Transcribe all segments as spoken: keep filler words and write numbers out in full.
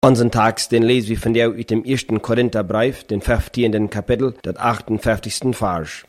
Unseren Tags, den lesen wir von der aus dem ersten Korintherbrief, den fünfzehnten Kapitel, das achtundfünfzigsten Vers.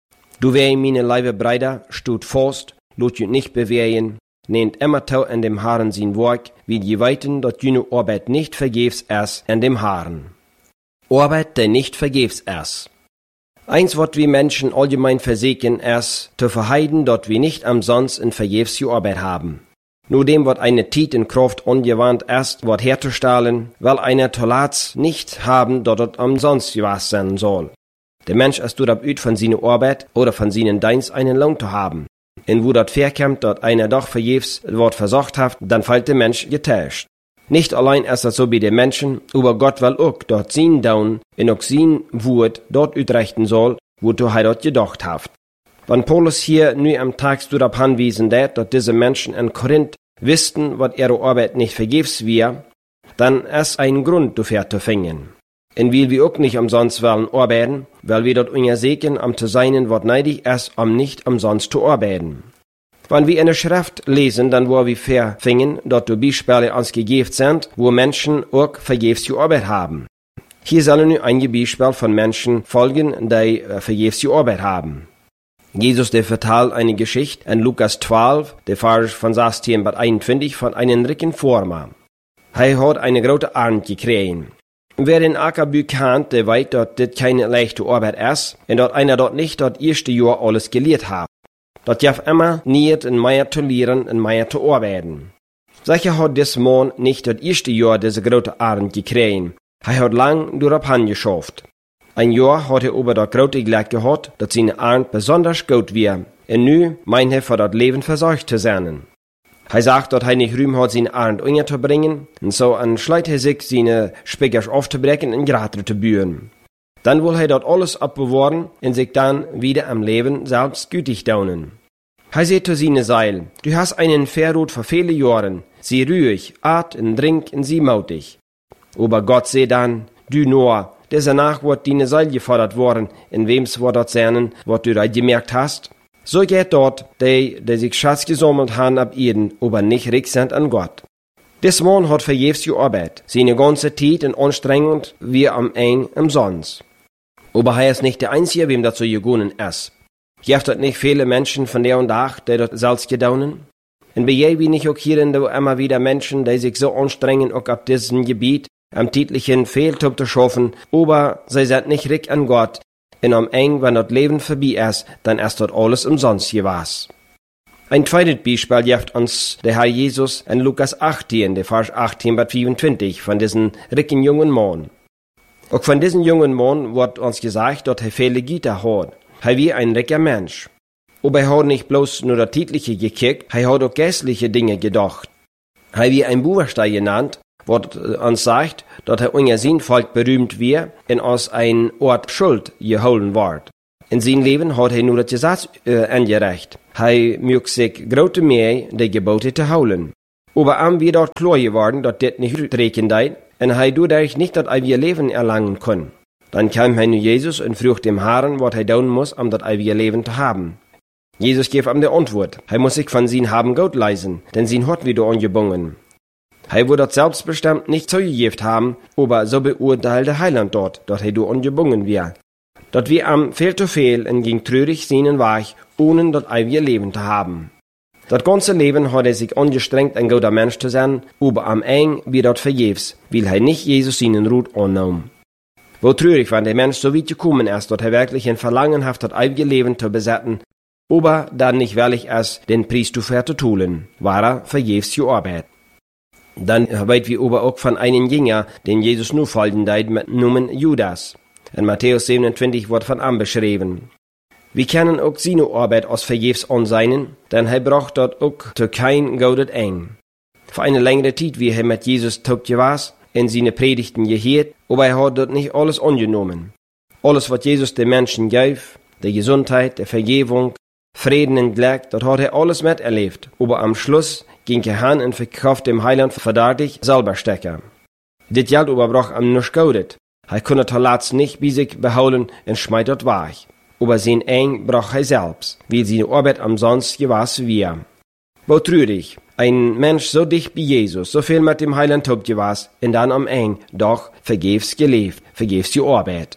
Du wär, meine liebe Brüder, stut fast, lot jut nicht bewähren, nehmt immer tau an dem Herrn sein Werk, wie die weiten, dat jene Arbeit nicht vergebs ist an dem Herrn. Arbeit, der nicht vergebs ist. Eins, wat wir Menschen allgemein versägen, ist, zu verheiden, dat wir nicht umsonst in vergebs die Arbeit haben. Nur dem, wat eine Tiet in Kraft angewandt ist, wat herzustellen, weil einer Tolats nicht haben, dat het umsonst gewas sein soll. Der Mensch ist dort abüt von seiner Arbeit oder von seinen Dienst einen Lohn zu haben. Und wo dat verkommt, dat einer doch vergebs wat versucht hat, dann fällt der Mensch getäuscht. Nicht allein ist das so bei den Menschen, aber Gott will auch dort sein Down und auch sein Wort dort utrechten soll, wozu er dort gedacht hat. Wenn Paulus hier nu am Tag darauf hinwiesen hat, dass diese Menschen in Korinth wussten, was ihre Arbeit nicht vergebs wir, dann ist ein Grund dafür zu finden. Und weil wir auch nicht umsonst wollen arbeiten, weil wir dort unser Segen am zu sein, was neidig ist, um nicht umsonst zu arbeiten. Wenn wir in der Schrift lesen, dann wo wir verfingen, dort die Beispiele uns gegeben sind, wo Menschen auch vergebs die Arbeit haben. Hier sollen nun einige Beispiele von Menschen folgen, die vergebs die Arbeit haben. Jesus, der vertelt eine Geschichte in Lukas zwölf, der Vers von sechzehn bis einundzwanzig, von einem reichen Farmer. Er hat eine große Ernte gekriegt. Wer den Ackerbau kennt, der weiß, dass das keine leichte Arbeit ist und dass einer dort nicht das erste Jahr alles gelehrt hat. Das darf immer nicht in mehr zu lehren und mehr zu arbeiten. Sicher hat dieser Mann nicht das erste Jahr diese große Ernte gekriegt. Er hat lang darauf hingeschafft. Ein Jahr hat er aber das große Glück gehabt, dass seine Ernte besonders gut war. Und nun meint er, für das Leben versorgt zu sein. Er sagt, dass er nicht Ruhm hat, seine Ernte unterzubringen, und so entscheidet er sich, seine Speckers aufzubrechen und gerade zu bühren. Dann will er dort alles abbewahren und sich dann wieder am Leben selbst gütig daunen. Er sagt zu seiner Seil, du hast einen Verrot für viele Jahre, sieh ruhig, at und trink und sieh mautig. Aber Gott sagt dann, du nur, danach wird deine Seil gefordert worden, in wem's wird das sein, was du da gemerkt hast. So geht dort, die, die sich Schatz gesammelt haben ab Erden, aber nicht reich sind an Gott. Des Mann hat vergebs gearbeitet, seine ganze Zeit und anstrengend wie am ein umsonst. Aber er ist nicht der Einzige, wem das so gegangen ist. Gibt es nicht viele Menschen von der und Tag, die das selbst gedaunen? Und bei je wie nicht auch hier immer wieder Menschen, die sich so anstrengen, auch ab diesem Gebiet, am täglichen Fehltub zu schaffen, aber sie sind nicht reich an Gott, und am eng, wenn das Leben vorbei ist, dann ist dort alles umsonst gewas. Ein zweites Beispiel gibt uns der Herr Jesus in Lukas achtzehn, der Vers achtzehn bis fünfundzwanzig, von diesem reichen jungen Mann. Auch von diesem jungen Mann wird uns gesagt, dass er viele Güter hat. Er war ein reicher Mensch. Aber er hat nicht bloß nur das Tägliche gekickt, er hat auch geistliche Dinge gedacht. Er war ein Buberstein genannt, was uns sagt, dass er unter sein Volk berühmt wird und aus ein Ort Schuld geholen wird. In seinem Leben hat er nur das Gesetz äh, angerecht. Er mögt sich große mehr die Gebote zu holen. Aber am wird dort klar geworden, dass das nicht rutrecken deit, und er dadurch nicht das ewige Leben erlangen kann. Dann kam er zu Jesus und frug dem Herrn, was er tun muss, um das ewige Leben zu haben. Jesus gab ihm die Antwort. Er muss sich von seinem Haben Gott leisen, denn sein hat wieder angebunden. Er würde das selbstbestimmt nicht zugegeben haben, aber so beurteilte der Heiland dort, dass er durch angebunden wird. Dass wir am viel zu viel und ging traurig seinen Weg, ohne das ewige Leben zu haben. Das ganze Leben hat er sich angestrengt, ein guter Mensch zu sein, aber am eng wird das vergebs, weil er nicht Jesus seinen Rut annahm. Wo traurig, wenn der Mensch so weit gekommen ist, dass er wirklich ein Verlangen hat, das ewige Leben zu besetzen, aber dann nicht willig ist, den Preis dafür zu tun, war er vergebs gearbeitet. Dann weit wir aber auch von einem Jünger, den Jesus nur folgen deit, mit Namen Judas. In Matthäus siebenundzwanzig wird von ihm beschrieben. Wir können auch seine Arbeit aus vergebs anseinen, denn er braucht dort auch zu kein Gaudet eng. Für eine längere Zeit wie er mit Jesus taugt gewesen, in seine Predigten gehört, aber er hat dort nicht alles angenommen. Alles, was Jesus den Menschen gab, die Gesundheit, die Vergebung, Frieden und Glück, das hat er alles miterlebt, aber am Schluss ging er hin und verkaufte dem Heiland verdächtig selber Stecker. Das Geld aber brach ihm nicht gaudet. Er konnte Talats nicht bei sich behalten und schmeißt dort weg. Aber sein Eng brach er selbst, weil seine Arbeit umsonst gewesen war. Wo trürig, ein Mensch so dicht wie Jesus, so viel mit dem Heiland Tod gewesen, und dann am Ende doch vergebens gelebt, vergebens die Arbeit.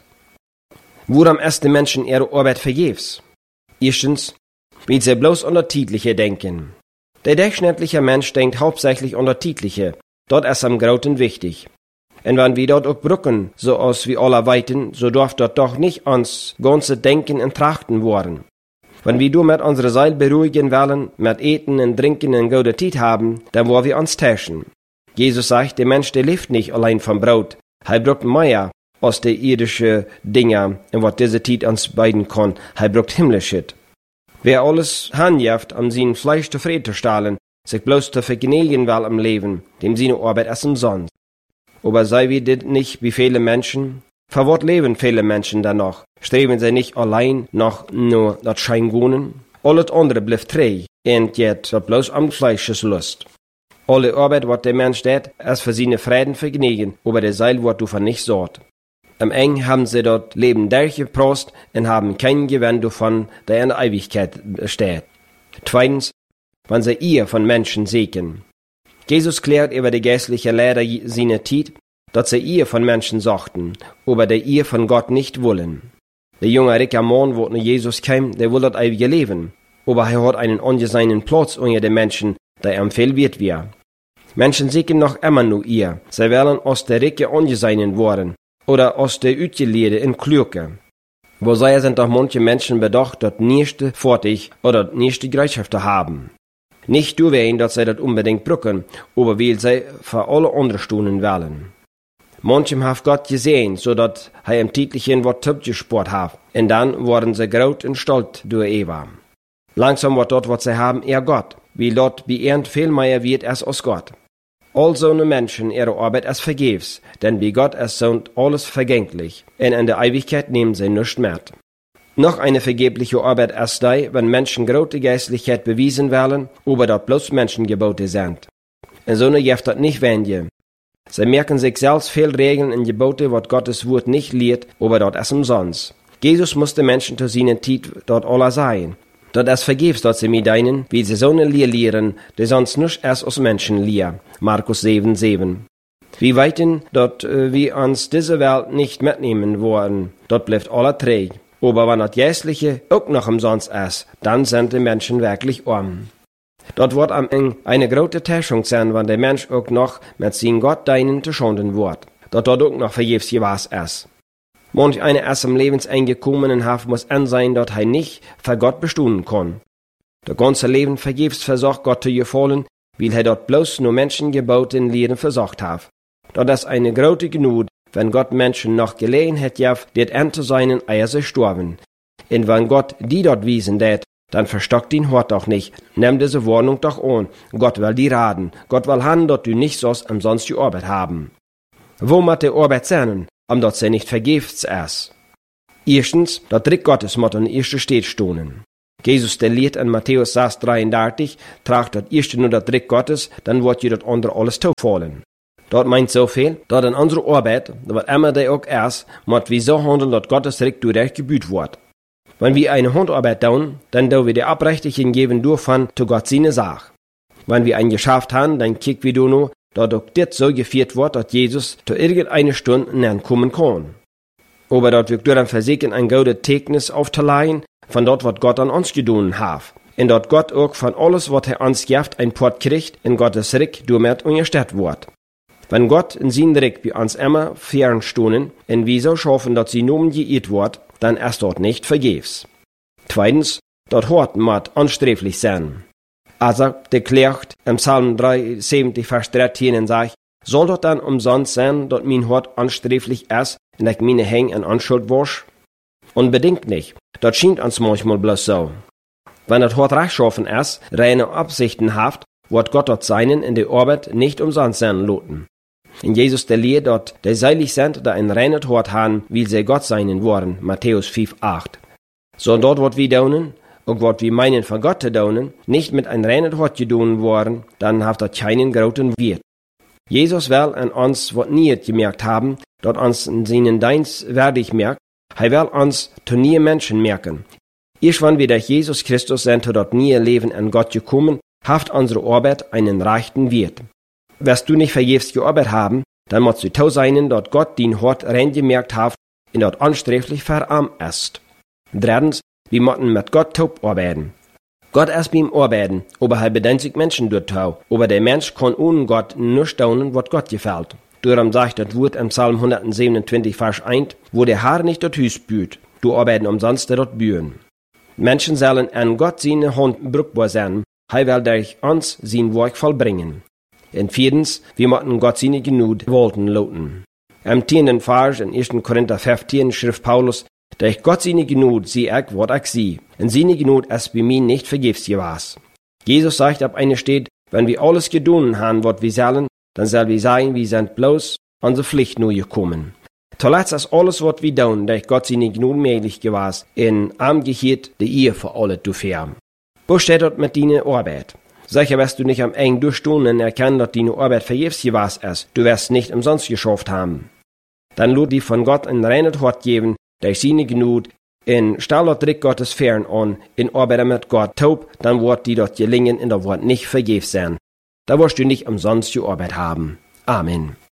Woran ist die Menschen ihre Arbeit vergebens? Erstens, weil sie bloß unter Titliche denken. Der durchschnittliche Mensch denkt hauptsächlich unter Titliche, dort ist am Groten wichtig. Und wenn wir dort auch brücken, so aus wie aller Weiten, so darf dort doch nicht ans ganze Denken und Trachten worden. Wenn wir du mit unserer Seele beruhigen wollen, mit Eten und Trinken und gute Zeit haben, dann wollen wir uns täuschen. Jesus sagt, der Mensch, der lebt nicht allein vom Brot. Er braucht mehr als die irdische Dinge, und was diese Zeit uns beiden kann. Er braucht himmlisches. Wer alles handhabt, um sein Fleisch zufrieden zu stellen, sich bloß zu vergnügen will am Leben, dem seine Arbeit ist umsonst. Aber sei wie das nicht wie viele Menschen? Für was leben viele Menschen dann noch? Streben sie nicht allein noch nur das Scheingunen? Alles andere bleibt träge, und jetzt wird bloß am Fleisches Lust. Alle Arbeit, was der Mensch tät, ist für seine Frieden vergnügen, aber der Seil wird davon nicht sorgt. Am Ende haben sie dort Leben durchgeprost und haben keinen Gewinn davon, der in der Ewigkeit besteht. Zweitens, wenn sie ihr von Menschen sägen. Jesus klärt über die geistliche Lehre seiner Zeit, dass sie ihr von Menschen sagten, aber der ihr von Gott nicht wollen. Der junge reiche Mann, wo nach Jesus kam, der will das ewige Leben, aber er hat einen ungeseinen Platz unter den Menschen, der ihm viel wert wäre. Menschen sägen noch immer nur ihr, sie wollen aus der Reiche ungeseinen worden, oder aus der Utgelehre in Klürke. Wo sei sind doch manche Menschen bedacht, das nächste Fortig oder das nächste Gesellschaft haben. Nicht durch wen, dass sie das unbedingt brücken, aber weil sie für alle andere Stunden wollen. Manchem hat Gott gesehen, so dass er im Titelchen was zurückgespart hat, und dann waren sie groß und stolz durch Eva. Langsam wird dort, was sie haben, eher Gott, wie dort wie ernt viel mehr wird als aus Gott. All so ne Menschen, ihre Arbeit ist vergebens, denn wie Gott es sind alles vergänglich, und in der Ewigkeit nehmen sie nichts mehr. Noch eine vergebliche Arbeit ist da, wenn Menschen große Geistlichkeit bewiesen werden, aber dort bloß Menschengebote sind. Und so ne jeft das nicht wenige. Sie merken sich selbst viel Regeln und Gebote, was Gottes Wort nicht lehrt, aber dort ist umsonst. Jesus musste Menschen zu seiner Zeit dort alle sein. Dort ist vergebens, dass sie mit deinen, wie sie so ne Lehr lehren, die sonst nicht erst aus Menschen lehren. Markus sieben, sieben. Wie weiten dort äh, wir uns diese Welt nicht mitnehmen wollen, dort bleibt aller träge. Aber wenn das Geistliche auch noch umsonst ist, dann sind die Menschen wirklich arm. Dort wird am Ende eine große Täuschung sein, wenn der Mensch auch noch mit seinem Gott deinen zu schonden wird. Dort dort auch noch vergebens gewas ist. Manch eine erst im Lebensende gekommenen hat, muss an sein, dass er nicht für Gott bestehen kann. Der ganze Leben vergebens versucht Gott zu gefallen, weil er dort bloß nur Menschengebote in Lehren versucht hat. Dort ist eine große Gnade, wenn Gott Menschen noch Gelegenheit gibt, dit an zu seinen, ehe sie sterben. Und wenn Gott die dort wiesen tät, dann verstockt ihn Hort doch nicht. Nimm diese Warnung doch an. Gott will die raten. Gott will han, dass du nicht sollst umsonst die Arbeit haben. Wo mat die Arbeit sein, um dort sie nicht vergebens ist? Erstens, das Drick Gottes muss an erster Stelle stehen. Jesus, der lehrt in Matthäus sechs, dreiunddreißig, tragt das erste nur das Drick Gottes, dann wird dir das andere alles zufallen. Dort meint so viel, dass in unserer Arbeit, was immer der auch ist, muss wir so handeln, dass Gottes Recht durch recht gebüht wird. Wenn wir eine Handarbeit tun, dann tun wir die Abrechtigen geben durchfahren zu Gott seine Sache. Wenn wir ein geschafft haben, dann kick wir du nur, dass auch das so geführt wird, dass Jesus zu irgendeiner Stunde näher kommen kann. Aber dort wir durch ein Versichern ein gutes Zeugnis aufzuleihen, von dort, was Gott an uns getan hat. Und dort Gott auch von alles, was er uns gibt, ein Port kriegt, in Gottes Reich damit unterstützt wird. Wenn Gott in seinen Reich bei uns immer fernstunden, und wir so schaffen, dass sie nun geirrt wird, dann ist dort nicht vergebens. Zweitens, dort hort mat ansträflich sein. Also deklärt im Psalm dreiundsiebzig, Vers dreizehn und sagt, soll dort dann umsonst sein, dort mein Hort ansträflich ist, und ich meine Häng an Anschuld wasch? Unbedingt nicht. Dort scheint uns manchmal bloß so. Wenn das Hort rechtschaffen ist, reine Absichten haft, wird Gott dort seinen in der Arbeit nicht umsonst sein loten. In Jesus der Lehre dort, der seilig sind, da ein reines Hort haben, wie sie Gott seinen worden, Matthäus fünf, acht. So dort wird wir daunen, und wird wir meinen von Gott zu daunen, nicht mit ein reines Hort gedonen worden, dann haft das keinen großen Wert. Jesus will an uns wat nie gemerkt haben, dort uns in seinen Dienst werdig merkt, er will uns zu nie Menschen merken. Erst wenn wir durch Jesus Christus sind, dort nie Leben an Gott gekommen, haft unsere Arbeit einen rechten Wert. Wirst du nicht vergebens gearbeitet haben, dann musst du tau sein, dass Gott dein Hort reingemerkt hat und dort ansträflich verarmt ist. Drittens, wir müssen mit Gott taub arbeiten. Gott ist beim Arbeiten, aber er bedenkt sich Menschen dort tau, aber der Mensch kann ohne Gott nur staunen, was Gott gefällt. Darum sagt das Wort im Psalm hundertsiebenundzwanzig, Vers eins, wo der Herr nicht dort Hüs büht, du arbeiten umsonst dort bühen. Menschen sollen an Gott seine Hand brauchbar sein, er will durch uns sein Werk vollbringen. Und viertens, wir müssen Gott seine Genug walten lassen. Im zehnten Vers in ersten Korinther fünfzehn schrift Paulus, durch Gott seine Genug sieh ich, was ich sieh, und seine Genug ist bei mir nicht vergebens gewesen. Jesus sagt ab einer steht, wenn wir alles getan haben, was wir sollen, dann soll wir sagen, wir sind bloß unsere Pflicht nur gekommen. Zuletzt ist alles, was wir tun, durch Gott seine Genug möglich gewesen, in Armgehet die Ehe für alle zu färben. Wo steht dort mit deiner Arbeit? Sicher wirst du nicht am eng durchstunden erkennen, dass deine Arbeit vergebens gewesen ist. Du wirst nicht umsonst geschafft haben. Dann lud die von Gott ein reines Hort geben, durch seine Genug, in stell dort Trick Gottes fern an, in Arbeit mit Gott taub, dann wird die dort gelingen, in der Wort nicht vergebens sein. Da wirst du nicht umsonst die Arbeit haben. Amen.